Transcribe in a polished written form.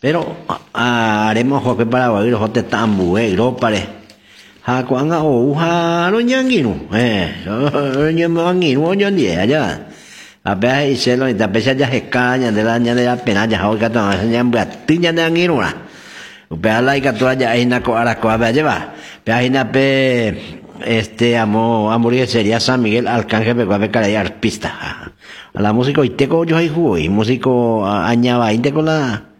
Pero haremos joque Paraguay, los jotes tambu, pare. Ha cuanga o ha lo ñanguino, lo ñanguino, o ñandie, allá. A ver, y se lo, y te apesa ya escaña de la pena, ya joca, ya ñambra, tiña de anguino, Upea la ikatua ya ina ko arako a lleva. Pea ina pe amor sería San Miguel Arcángel pe guape cara arpista. A la música y teco yo hay jugo y músico añaba inte con la